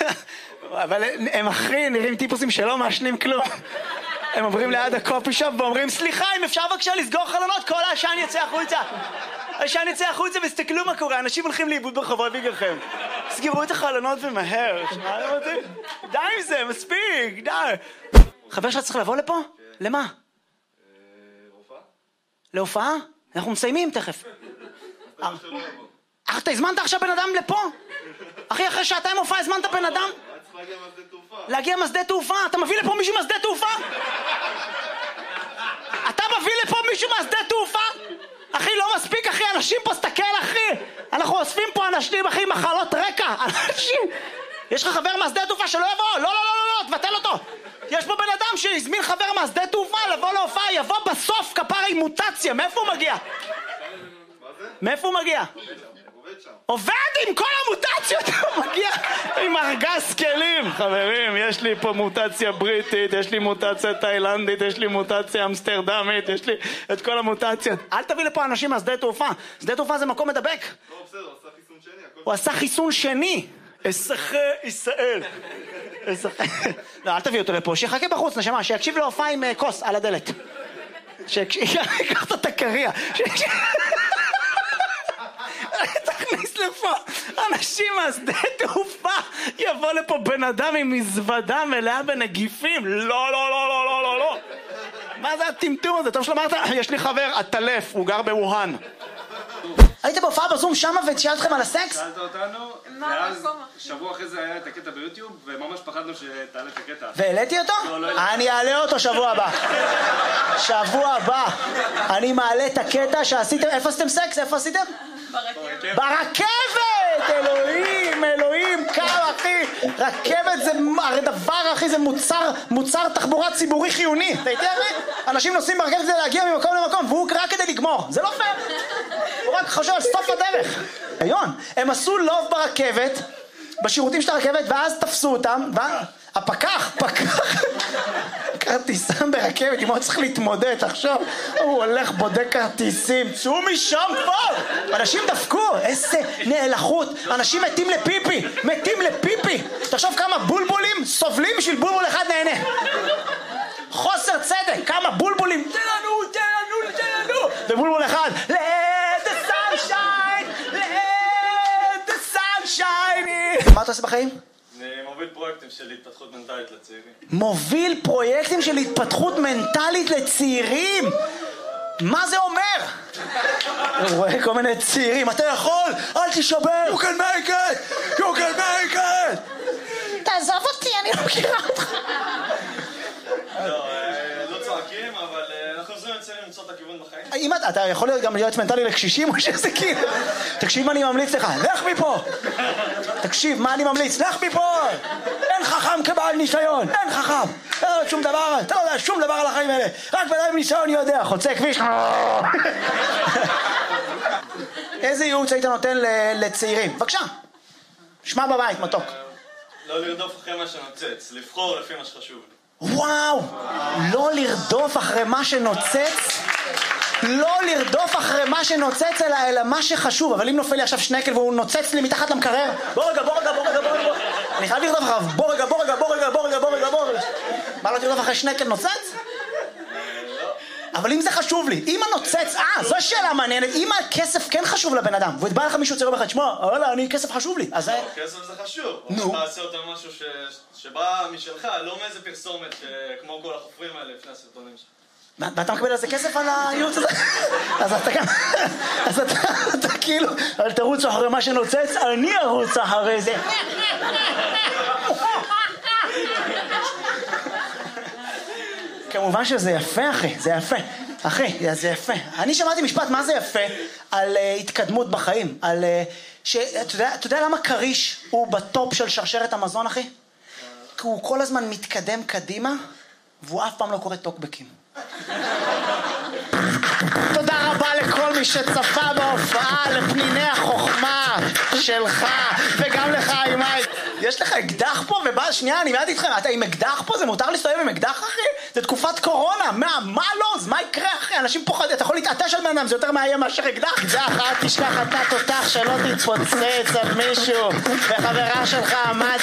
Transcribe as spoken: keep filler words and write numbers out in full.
אבל הם אחרי נראים טיפוסים שלא מעשנים כלום. הם עוברים ליד הקופי שופ ואומרים, סליחה, אם אפשר בבקשה לסגור חלונות, כל העשן יצא החוצה. העשן יצא החוצה וסתכלו מה קורה, אנשים הולכים לאיבוד ברחובות בגללכם. סגרו את החלונות ומהר. די עם זה, מספיק, די. חבר שלך צריך לבוא לפה? למה? להופעה? להופעה? אנחנו מסיימים תכף. אך, אתה הזמנת עכשיו בן אדם לפה? אחי, אחרי שעתיים הופעה הזמנת בן אדם? להגיע מהשדה תעופה. להגיע מהשדה תעופה? אתה מביא לפה מישהו מהשדה תעופה? אתה מביא לפה מישהו מהשדה תעופה? אחי, לא מספיק, אחי, אנשים פה, סתכל, אחי. אנחנו אוספים פה אנשים, אחי, מחלות רקע. אנשים... יש לך חבר מהשדה תעופה שלא יבוא? לא, לא, לא, לא, לא, תבטל אותו. יש פה בן אדם שהזמין חבר מהשדה תעופה לבוא להופעה, יבוא בסוף כפרה עם מוטציה. מאיפה הוא מגיע? מה זה? מאיפה הוא מגיע? עובד שם. עובד עם כל המוטציות, הוא מגיע עם ארגז כלים. חברים, יש לי פה מוטציה בריטית, יש לי מוטציה תאילנדית, יש לי מוטציה אמסטרדמית, יש לי את כל המוטציות. אל תביא לפה אנשים מהשדה תעופה. שדה תעופה זה מקום מדבק. לא, בסדר, הוא עשה חיסון שני. הכל... הוא עשה חיסון שני. אסחי ישראל. לא, אל תביא אותו לפה, שיחכה בחוץ, נשמה, שיקשיב להופעה עם כוס על הדלת. שיקח את הקריה. תכניס לפה אנשים מהשדה תעופה, יבוא לפה בן אדם עם מזוודה מלאה בנגיפים. לא, לא, לא, לא, לא, לא, לא. מה זה הטמטום הזה? טוב שלומרת, יש לי חבר, הטלף, הוא גר בווהאן. היית בהופעה בזום שמה ושאלת לכם על הסקס? שאלת אותנו, ואז שבוע אחרי זה היה את הקטע ביוטיוב, וממש פחדנו שתעלה את הקטע. והעליתי אותו? לא, לא העליתי. אני אעלה אותו שבוע הבא. שבוע הבא. אני מעלה את הקטע שעשיתם, איפה עשיתם סקס? איפה עשיתם? ברכבת. ברכבת! אלוהים, אלוהים, כמה אחי. רכבת זה הדבר, אחי, זה מוצר, מוצר תחבורה ציבורי חיוני. אתה יודע מה? אנשים נוסעים ברכבת כדי להגיע ממקום למקום, והוא רק כדי לגמור. זה לא פייר. הוא רק חושב על סוף הדרך. היון, הם עשו לוב ברכבת, בשירותים של הרכבת, ואז תפסו אותם, והפקח, פקח, כרטיסם ברכבת, אם הוא צריך להתמודד, עכשיו הוא הולך בודק כרטיסים, צאו משם פה! אנשים דפקו, איזה נאלחות, אנשים מתים לפיפי, מתים לפיפי. תחשוב כמה בולבולים סובלים בשביל בולבול אחד נהנה. חוסר צדק, כמה בולבולים, תן לנו, תן לנו, תן לנו, ובולבול אחד, let the sunshine, let the sunshine. מה אתה עושה בחיים? אני מוביל פרויקטים של התפתחות מנטלית לצעירים. מוביל פרויקטים של התפתחות מנטלית לצעירים? מה זה אומר? הוא רואה כל מיני צעירים, אתה יכול, אל תשבר, you can make it, you can make it. תעזוב אותי, אני לא מכירה אותך. לא, לא צועקים, אבל אנחנו עוזרים לצעירים למצוא את הכיוון בחיים. אם אתה, אתה יכול להיות גם להיות מנטלי לקשישים או שזה כאילו? תקשיב מה אני ממליץ לך, לך מפה! תקשיב מה אני ממליץ, לך מפה! אין חכם כבעל ניסיון, אין חכם! אתה לא יודע שום דבר, אתה לא יודע שום דבר על החיים האלה, רק בן אדם ניסיון יודע, חוצה כביש. איזה ייעוץ היית נותן לצעירים? בבקשה, שמע בבית, מתוק. לא לרדוף אחרי מה שנוצץ, לבחור לפי מה שחשוב. וואו, לא לרדוף אחרי מה שנוצץ, לא לרדוף אחרי מה שנוצץ אלא, אלא מה שחשוב. אבל אם נופל לי עכשיו שנקל והוא נוצץ לי מתחת למקרר, בוא רגע, בוא רגע, בוא רגע, בוא רגע, אני חייב לרדוף אחריו, בוא רגע, בוא רגע, בוא רגע, בוא רגע, בוא רגע, בוא רגע. מה, לא תרדוף אחרי שנקל נוצץ? אבל אם זה חשוב לי, אם הנוצץ, אה, זו שאלה מעניינת, אם הכסף כן חשוב לבן אדם, ובא לך מישהו צעיר בחד, שמוע, אבל אני, כסף חשוב לי, אז... כסף זה חשוב, נו. אתה עושה אותם משהו שבא משלך, לא מאיזה פרסומת כמו כל החופרים האלה לפני הסרטונים שלך. ואתה מקבל על זה כסף על הייעוץ הזה? אז אתה גם... אז אתה כאילו, אל תרוץ אחרי מה שנוצץ, אני ארוץ אחרי זה. כמובן שזה יפה, אחי, זה יפה. אחי, זה יפה. אני שמעתי משפט, מה זה יפה? על uh, התקדמות בחיים. על... Uh, ש... אתה יודע, אתה יודע למה קריש הוא בטופ של שרשרת המזון, אחי? כי הוא כל הזמן מתקדם קדימה, והוא אף פעם לא קורא טוקבקים. תודה רבה לכל מי שצפה בהופעה, לפניני החוכמה שלך, וגם לך, אימאי. יש לך אקדח פה, ובא, שנייה, אני מעט איתכם, אתה עם אקדח פה? זה מותר להסתובב עם אקדח, אחי? זה תקופת קורונה, מה, מה לא? אז מה יקרה, אחי? אנשים פוחדים, אתה יכול להתעטש על בן אדם, זה יותר מאיים מאשר אקדח. אקדח, אל תשכח אתה תותח שלא תתפוצץ על מישהו, וחברה שלך עמד